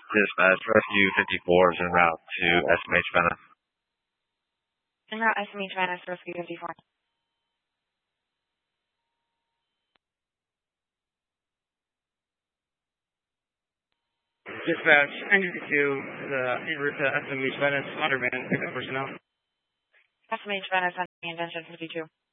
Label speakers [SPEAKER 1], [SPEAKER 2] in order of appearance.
[SPEAKER 1] Dispatch, Rescue 54 is en route to SMH Venice.
[SPEAKER 2] En route SMH Venice, Rescue 54.
[SPEAKER 3] Dispatch, NGC2 is en route to SMH Venice, Underman, pickup personnel.
[SPEAKER 2] SMH Venice, Indention 52.